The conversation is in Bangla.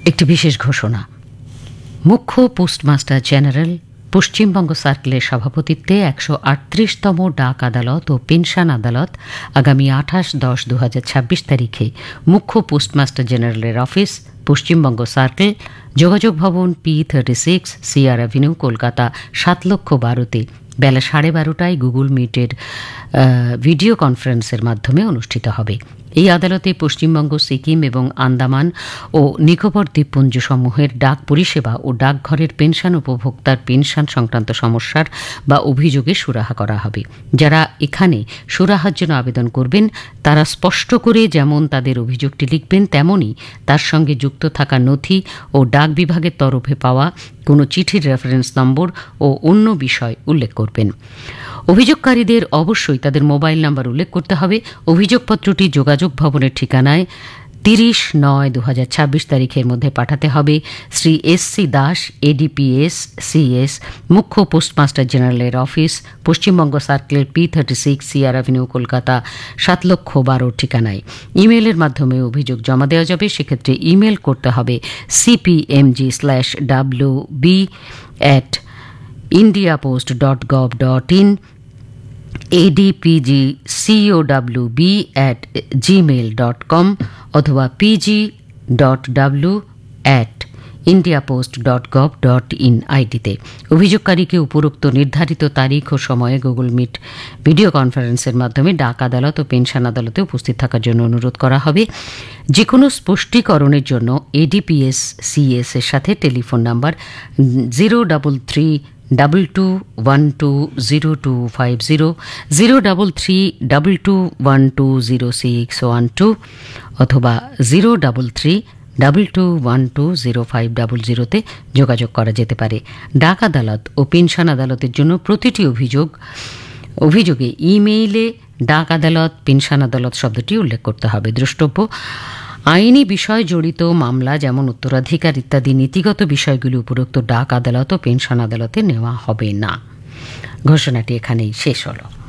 একটি বিশেষ ঘোষণা। মুখ্য পোস্টমাস্টার জেনারেল পশ্চিমবঙ্গ সার্কেলের সভাপতিত্বে 138তম ডাক আদালত ও পেনশন আদালত আগামী 28/10/2026 তারিখে মুখ্য পোস্টমাস্টার জেনারেলের অফিস, পশ্চিমবঙ্গ সার্কেল, যোগাযোগ ভবন, P36, CR অ্যাভিনিউ, কলকাতা 7,12,000-তে বেলা 12:30টায় গুগল মিটের ভিডিও কনফারেন্সের মাধ্যমে অনুষ্ঠিত হবে। এই আদালতে পশ্চিমবঙ্গ, সিকিম এবং আন্দামান ও নিকোবর দ্বীপপুঞ্জসমূহের ডাক পরিষেবা ও ডাকঘরের পেনশন উপভোক্তার পেনশন সংক্রান্ত সমস্যার বা অভিযোগে সুরাহা করা হবে। যারা এখানে সুরাহার জন্য আবেদন করবেন তারা স্পষ্ট করে যেমন তাদের অভিযোগটি লিখবেন, তেমনই তার সঙ্গে যুক্ত থাকা নথি ও ডাক বিভাগের তরফে পাওয়া কোনো চিঠির রেফারেন্স নম্বর ও অন্য বিষয় উল্লেখ করবেন। অভিযোগকারীদের অবশ্যই তাদের মোবাইল নাম্বার উল্লেখ করতে হবে। অভিযোগপত্রটি যোগাযোগ ভবনের ঠিকানায় 30/9/2026 তারিখের মধ্যে পাঠাতে হবে। Shri SC Das, ADPS CS, মুখ্য পোস্টমাস্টার জেনারেলের office, Paschimbanga circle, P36, CR avenue, Kolkata 7,12,000 ঠিকানায়। ইমেলের মাধ্যমে অভিযোগ জমা দেওয়া যাবে। সেক্ষেত্রে ইমেল করতে হবে cpmg/wb@indiapost.gov.in, adpgcowb@gmail.com অথবা pg.w@indiapost.gov.in আইডিতে। অভিযোগকারীকে উপরোক্ত নির্ধারিত তারিখ ও সময়ে গুগল মিট ভিডিও কনফারেন্সের মাধ্যমে ডাক আদালত ও পেনশন আদালতে উপস্থিত থাকার জন্য অনুরোধ করা হবে। যে কোনো স্পষ্টীকরণের জন্য ADPS CS এর সাথে টেলিফোন নাম্বার 03322120250, 03322120612 অথবা 03322120500-তে যোগাযোগ করা যেতে পারে। ডাক আদালত ও পেনশন আদালতের জন্য প্রতিটি অভিযোগে ইমেইলে ডাক আদালত, পেনশন আদালত শব্দটি উল্লেখ করতে হবে। দ্রষ্টব্য: আইনি বিষয় জড়িত মামলা যেমন উত্তরাধিকার ইত্যাদি নীতিগত বিষয়গুলি উপরোক্ত ডাক আদালত ও পেনশন আদালতে নেওয়া হবে না। ঘোষণাটি এখানেই শেষ হলো।